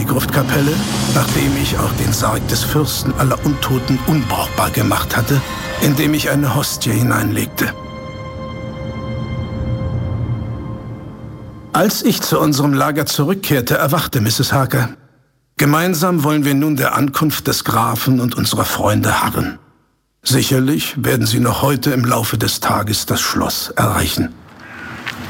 die Gruftkapelle, nachdem ich auch den Sarg des Fürsten aller Untoten unbrauchbar gemacht hatte, indem ich eine Hostie hineinlegte. Als ich zu unserem Lager zurückkehrte, erwachte Mrs. Harker. Gemeinsam wollen wir nun der Ankunft des Grafen und unserer Freunde harren. Sicherlich werden sie noch heute im Laufe des Tages das Schloss erreichen.